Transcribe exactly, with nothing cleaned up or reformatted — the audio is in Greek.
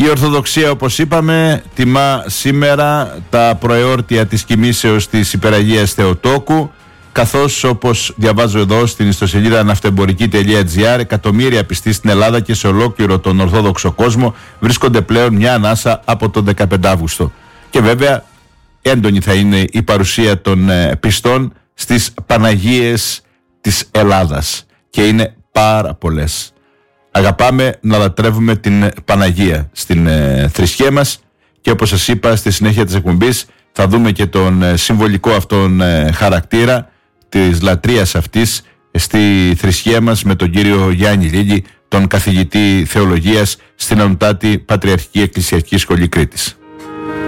Η Ορθοδοξία, όπως είπαμε, τιμά σήμερα τα προεόρτια της κοιμήσεως της Υπεραγίας Θεοτόκου, καθώς, όπως διαβάζω εδώ στην ιστοσελίδα ναυτεμπορική τελεία τζι άρ, εκατομμύρια πιστοί στην Ελλάδα και σε ολόκληρο τον Ορθόδοξο κόσμο βρίσκονται πλέον μια ανάσα από τον δεκαπέντε Αύγουστο. Και βέβαια έντονη θα είναι η παρουσία των πιστών στις Παναγίες της Ελλάδας, και είναι πάρα πολλές. Αγαπάμε να λατρεύουμε την Παναγία στην ε, θρησκεία μας, και όπως σας είπα στη συνέχεια της εκπομπής θα δούμε και τον ε, συμβολικό αυτόν ε, χαρακτήρα της λατρείας αυτής στη θρησκεία μας με τον κύριο Γιάννη Λίλη, τον καθηγητή θεολογίας στην Ανωτάτη Πατριαρχική Εκκλησιαστική Σχολή Κρήτης.